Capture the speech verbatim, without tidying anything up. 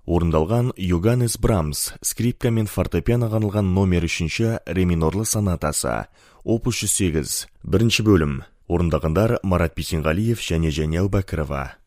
Орындалған Йоганнес Брамс, скрипка мен фортепианоға арналған номер үшінші ре минорлы сонатасы, опус жүз сегіз, бірінші бөлім. Орындағандар Марат Бисенғалиев және Жәния Әубәкірова.